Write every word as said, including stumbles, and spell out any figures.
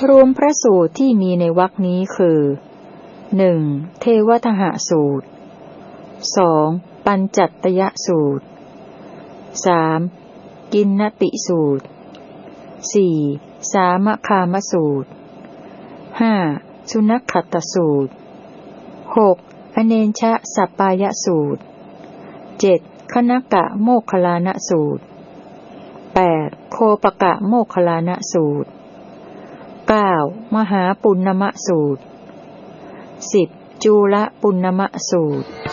รวมพระสูตรที่มีในวรรคนี้คือหนึ่งเทวทหสูตรสองปัญจัตตยสูตรสามกินนติสูตรสี่สามคามสูตรห้าสุนัขขัตตสูตรหกอเนชะสัปปายสูตรเจ็ดคณกะโมคคัลลานสูตรแปดโคปกะโมคคัลลานสูตรเก้ามหาปุณณมสูตรสิบจูลปุณณมสูตร